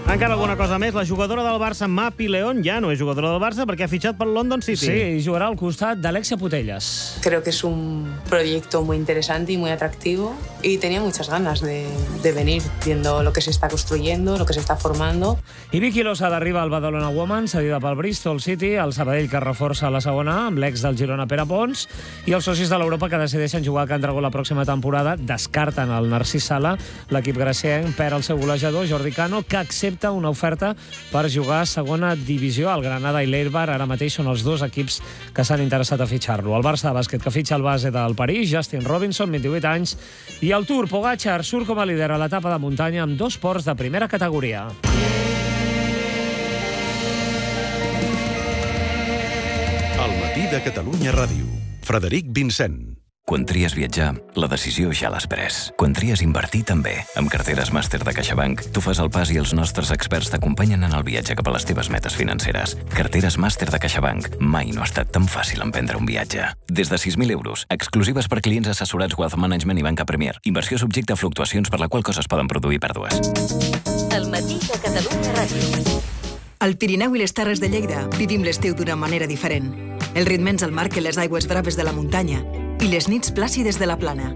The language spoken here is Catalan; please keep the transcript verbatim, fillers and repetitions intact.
Encara alguna cosa més. La jugadora del Barça, Mapi León, ja no és jugadora del Barça perquè ha fitxat pel London City. Sí, y jugará al costat d'Alexia Putellas. Creo que es un proyecto muy interesante y muy atractivo y tenía muchas ganas de, de venir, viendo lo que se está construyendo, lo que se está formando. I Vicky Losada arriba al Badalona Women, cedida pel Bristol City, el Sabadell que reforça la segona A amb l'ex del Girona Pere Pons, i els socis de l'Europa que decideixen jugar a Can Dragó la pròxima temporada descarten el Narcís Sala. L'equip gracienc perd el seu golejador, Jordi Cano, que accepta una oferta per jugar a segona divisió. El Granada i l'Eibar ara mateix són els dos equips que s'han interessat a fitxar-lo. El Barça de bàsquet que fitxa el base del París, Justin Robinson, vint-i-vuit anys, i el Tour Pogačar surt com a líder a l'etapa de muntanya amb dos ports de primera categoria. El matí de Catalunya Ràdio. Frederic Vincent. Quan tries viatjar, la decisió ja l'has pres. Quan tries invertir, també. Amb carteres màster de CaixaBank, tu fas el pas i els nostres experts t'acompanyen en el viatge cap a les teves metes financeres. Carteres màster de CaixaBank. Mai no ha estat tan fàcil emprendre un viatge. Des de sis mil euros, exclusives per clients assessorats Wealth Management i Banca Premier. Inversió subjecte a fluctuacions per la qual cosa es poden produir pèrdues. El matí de Catalunya Ràdio. Al Pirineu i les Terres de Lleida vivim l'estiu d'una manera diferent. El ritme ens el marquen les aigües braves de la muntanya i les nits plàcides de la plana.